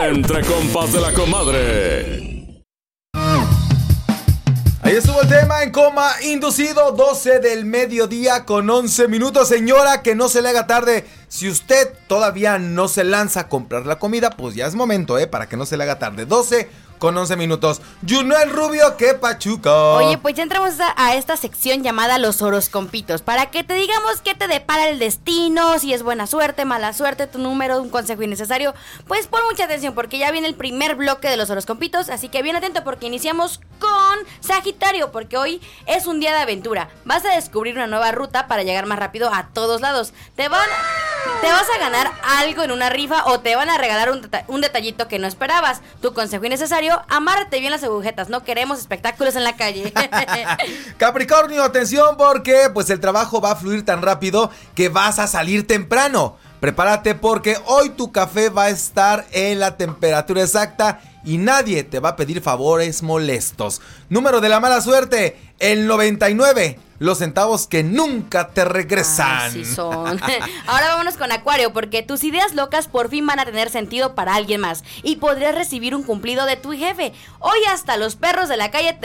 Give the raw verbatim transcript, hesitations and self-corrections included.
Entre compas de la comadre. Ahí estuvo el tema en coma inducido, doce del mediodía con once minutos. Señora, que no se le haga tarde. Si usted todavía no se lanza a comprar la comida, pues ya es momento, ¿eh? Para que no se le haga tarde. doce con once minutos. Junuel Rubio, que pachuca. Oye, pues ya entramos a, a esta sección llamada Los Horoscompitos, para que te digamos qué te depara el destino, si es buena suerte, mala suerte, tu número, un consejo innecesario. Pues pon mucha atención porque ya viene el primer bloque de Los Horoscompitos, así que bien atento porque iniciamos con Sagitario, porque hoy es un día de aventura. Vas a descubrir una nueva ruta para llegar más rápido a todos lados. Te van... Te vas a ganar algo en una rifa o te van a regalar un, deta- un detallito que no esperabas. Tu consejo innecesario, amárrate bien las agujetas. No queremos espectáculos en la calle. Capricornio, atención porque pues el trabajo va a fluir tan rápido que vas a salir temprano. Prepárate porque hoy tu café va a estar en la temperatura exacta y nadie te va a pedir favores molestos. Número de la mala suerte, el noventa y nueve. Los centavos que nunca te regresan. Ay, sí son. Ahora vámonos con Acuario, porque tus ideas locas por fin van a tener sentido para alguien más y podrías recibir un cumplido de tu jefe. Hoy hasta los perros de la calle te